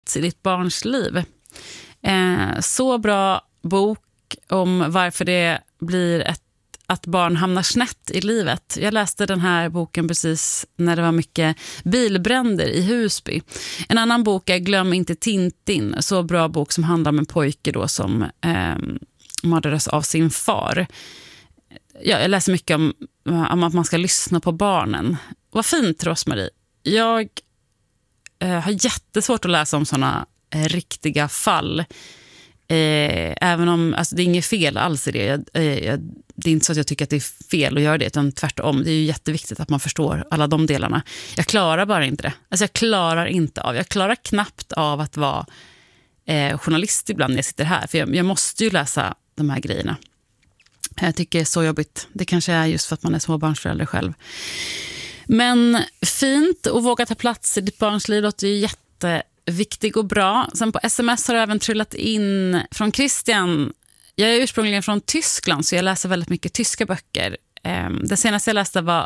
plats i ditt barns liv. Så bra bok om varför det blir att barn hamnar snett i livet. Jag läste den här boken precis när det var mycket bilbränder i Husby. En annan bok är Glöm inte Tintin. Så bra bok som handlar om en pojke då som mördades av sin far. Jag läser mycket om att man ska lyssna på barnen. Vad fint, Rosmarie. Jag har jättesvårt att läsa om såna riktiga fall. Även om alltså, det är inget fel alls i det. Det är inte så att jag tycker att det är fel att göra det, utan tvärtom. Det är ju jätteviktigt att man förstår alla de delarna. Jag klarar bara inte det. Alltså jag klarar knappt av att vara journalist ibland när jag sitter här. För jag måste ju läsa de här grejerna. Jag tycker det är så jobbigt. Det kanske är just för att man är småbarnsförälder själv. Men fint att våga ta plats i ditt barns liv. Det är jätteviktigt och bra. Sen på sms har jag även trillat in från Christian. Jag är ursprungligen från Tyskland, så jag läser väldigt mycket tyska böcker. Den senaste jag läste var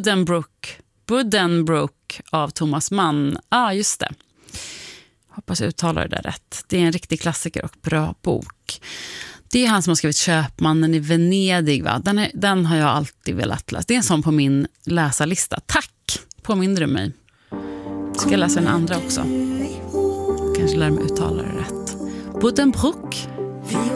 Buddenbrook av Thomas Mann. Just det. Hoppas jag uttalar det där rätt. Det är en riktig klassiker och bra bok. Det är han som har skrivit Köpmannen i Venedig, va? Den har jag alltid velat läsa. Det är en sån på min läsarlista. Tack! Påminner du mig. Ska jag läsa den andra också? Kanske lär mig uttala det rätt. Buddenbrook.